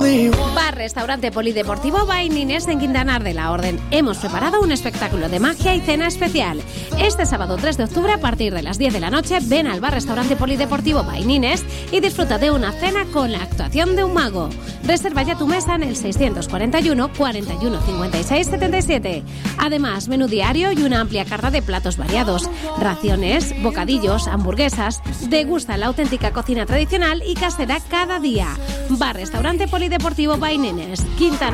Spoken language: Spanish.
Bar Restaurante Polideportivo Bainines en Quintanar de la Orden. Hemos preparado un espectáculo de magia y cena especial. Este sábado 3 de octubre a partir de las 10 de la noche ven al Bar Restaurante Polideportivo Bainines y disfruta de una cena con la actuación de un mago. Reserva ya tu mesa en el 641 41 56 77. Además, menú diario y una amplia carta de platos variados, raciones, bocadillos, hamburguesas. Degusta la auténtica cocina tradicional y casera cada día. Bar Restaurante Polideportivo Bainines, Quintanar